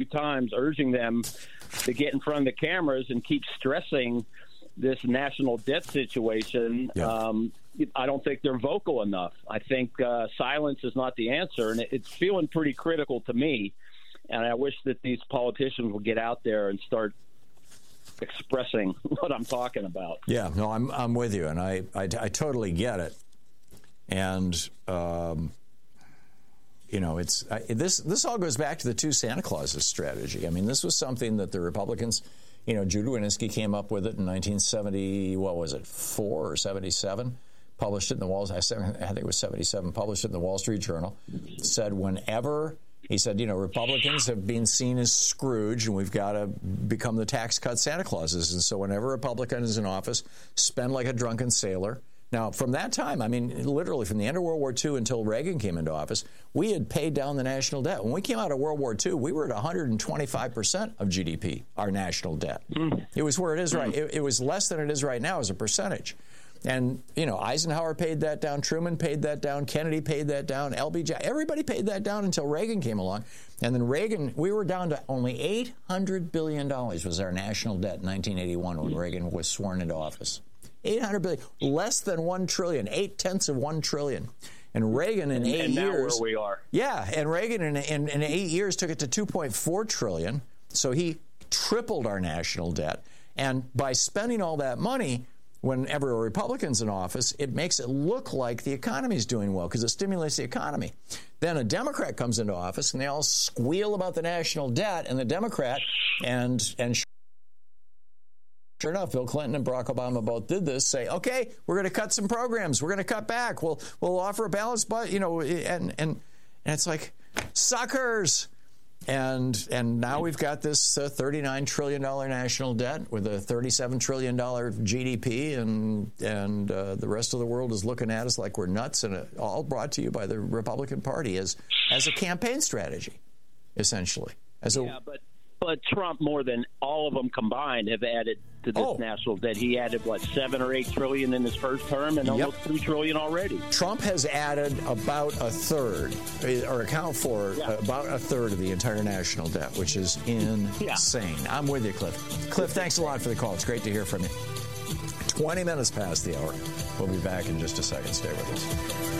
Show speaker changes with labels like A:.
A: times urging them to get in front of the cameras and keep stressing this national debt situation.
B: Yeah.
A: I don't think they're vocal enough. I think silence is not the answer, and it's feeling pretty critical to me. And I wish that these politicians will get out there and start expressing what I'm talking about.
B: Yeah, no, I'm with you, and I totally get it. And it's this all goes back to the two Santa Clauses strategy. I mean, this was something that the Republicans, Judah Wanniski came up with it in 1970. What was it, 4 or 77? Published it in the Wall. I think it was 77. Published it in the Wall Street Journal. Said whenever. He said, Republicans have been seen as Scrooge, and we've got to become the tax cut Santa Clauses. And so whenever a Republican is in office, spend like a drunken sailor. Now, from that time, I mean, literally from the end of World War II until Reagan came into office, we had paid down the national debt. When we came out of World War II, we were at 125% of GDP, our national debt. It was where it is right. It was less than it is right now as a percentage. And, Eisenhower paid that down, Truman paid that down, Kennedy paid that down, LBJ, everybody paid that down until Reagan came along. And then Reagan, we were down to only $800 billion was our national debt in 1981 when Reagan was sworn into office. $800 billion, less than $1 trillion, 0.8 of $1 trillion. And Reagan in 8 years.
A: And now where we are.
B: Yeah, and Reagan in 8 years took it to $2.4 trillion. So he tripled our national debt. And by spending all that money, whenever a Republican's in office, it makes it look like the economy's doing well because it stimulates the economy. Then a Democrat comes into office and they all squeal about the national debt, and the Democrat and sure enough, Bill Clinton and Barack Obama both did this, say, okay, we're going to cut some programs. We're going to cut back. We'll offer a balanced budget, and it's like, suckers. And now we've got this $39 trillion national debt with a $37 trillion GDP, and the rest of the world is looking at us like we're nuts, and all brought to you by the Republican Party as a campaign strategy, essentially.
A: But Trump, more than all of them combined, have added to this national debt. He added, 7 or 8 trillion in his first term and almost $3 trillion already.
B: Trump has added about a third, or account for about a third of the entire national debt, which is insane. I'm with you, Cliff. Cliff, thanks a lot for the call. It's great to hear from you. 20 minutes past the hour. We'll be back in just a second. Stay with us.